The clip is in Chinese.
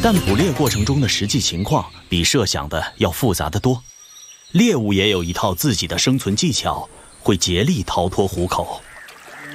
但捕猎过程中的实际情况比设想的要复杂得多。猎物也有一套自己的生存技巧，会竭力逃脱虎口。